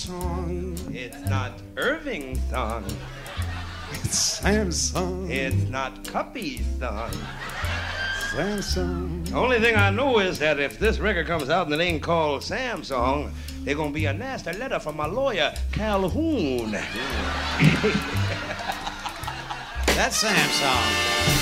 song. It's not Irving's song. It's Samsung. It's not Cuppy's song. Samsung. The only thing I know is that if this record comes out and it ain't called Samsung, there's gonna be a nasty letter from my lawyer, Calhoun. That's Samsung.